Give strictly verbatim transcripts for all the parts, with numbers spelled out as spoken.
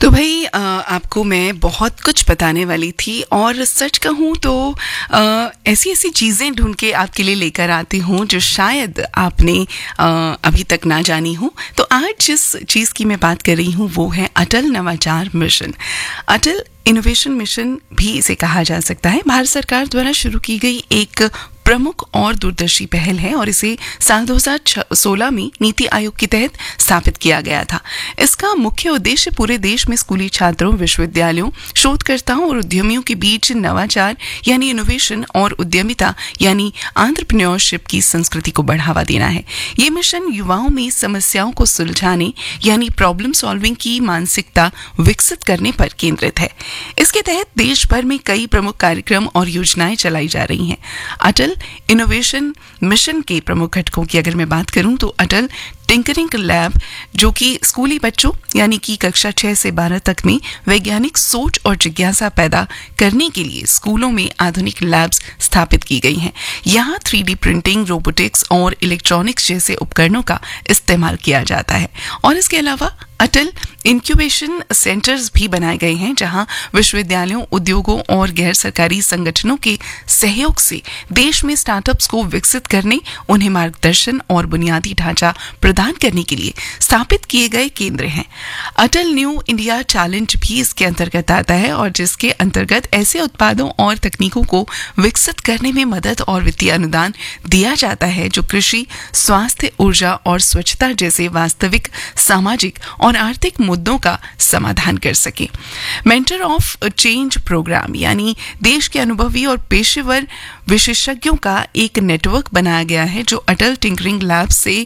तो भाई अ, आपको मैं बहुत कुछ बताने वाली थी और सच कहूँ तो अ, ऐसी ऐसी चीज़ें ढूंढ के आपके लिए लेकर आती हूँ जो शायद आपने अ, अभी तक ना जानी हो। तो आज जिस चीज़ की मैं बात कर रही हूँ वो है अटल नवाचार मिशन। अटल इनोवेशन मिशन भी इसे कहा जा सकता है। भारत सरकार द्वारा शुरू की गई एक प्रमुख और दूरदर्शी पहल है और इसे साल दो हज़ार सोलह में नीति आयोग के तहत स्थापित किया गया था। इसका मुख्य उद्देश्य पूरे देश में स्कूली छात्रों, विश्वविद्यालयों, शोधकर्ताओं और उद्यमियों के बीच नवाचार यानी इनोवेशन और उद्यमिता यानी एंटरप्रेन्योरशिप की संस्कृति को बढ़ावा देना है। ये मिशन युवाओं में समस्याओं को सुलझाने यानी प्रॉब्लम सॉल्विंग की मानसिकता विकसित करने पर केंद्रित है। इसके तहत देश भर में कई प्रमुख कार्यक्रम और योजनाएं चलाई जा रही हैं। अटल इनोवेशन मिशन के प्रमुख घटकों की अगर मैं बात करूं तो अटल टिंकरिंग लैब, जो कि स्कूली बच्चों यानी कि कक्षा छह से बारह तक में वैज्ञानिक सोच और जिज्ञासा पैदा करने के लिए स्कूलों में आधुनिक लैब्स स्थापित की गई हैं। यहाँ थ्री डी प्रिंटिंग, रोबोटिक्स और इलेक्ट्रॉनिक्स जैसे उपकरणों का इस्तेमाल किया जाता है। और इसके अलावा अटल इंक्यूबेशन सेंटर्स भी बनाए गए हैं जहां विश्वविद्यालयों, उद्योगों और गैर सरकारी संगठनों के सहयोग से देश में स्टार्टअप्स को विकसित करने, उन्हें मार्गदर्शन और बुनियादी ढांचा प्रदान करने के लिए स्थापित किए गए केंद्र हैं। अटल न्यू इंडिया चैलेंज भी इसके अंतर्गत आता है और जिसके अंतर्गत ऐसे उत्पादों और तकनीकों को विकसित करने में मदद और वित्तीय अनुदान दिया जाता है जो कृषि, स्वास्थ्य, ऊर्जा और स्वच्छता जैसे वास्तविक सामाजिक और आर्थिक मुद्दों का समाधान कर सके। मेंटर ऑफ चेंज प्रोग्राम यानी देश के अनुभवी और पेशेवर विशेषज्ञों का एक नेटवर्क बनाया गया है जो अटल टिंकरिंग लैब से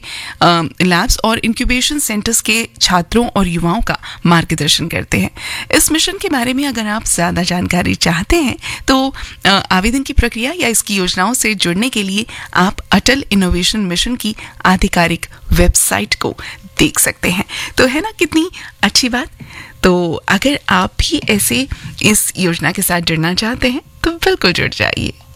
लैब्स और इंक्यूबेशन सेंटर्स के छात्रों और युवाओं का मार्गदर्शन करते हैं। इस मिशन के बारे में अगर आप ज्यादा जानकारी चाहते हैं तो आवेदन की प्रक्रिया या इसकी योजनाओं से जुड़ने के लिए आप अटल इनोवेशन मिशन की आधिकारिक वेबसाइट को देख सकते हैं। तो है ना कितनी अच्छी बात। तो अगर आप भी ऐसे इस योजना के साथ जुड़ना चाहते हैं तो बिल्कुल जुड़ जाइए।